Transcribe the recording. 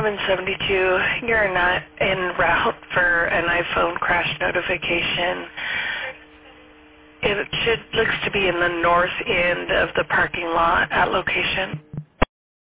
772, you're not en route for an iPhone crash notification. It looks to be in the north end of the parking lot at location.